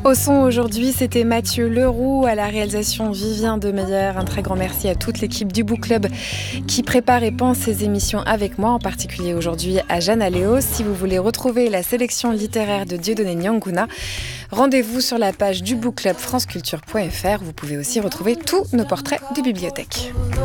Au son aujourd'hui, c'était Mathieu Leroux, à la réalisation Vivien Demeyer. Un très grand merci à toute l'équipe du Book Club qui prépare et pense ces émissions avec moi, en particulier aujourd'hui à Jeanne Aléos. Si vous voulez retrouver la sélection littéraire de Dieudonné Nianguna, rendez-vous sur la page du Book Club franceculture.fr. Vous pouvez aussi retrouver tous nos portraits de bibliothèque.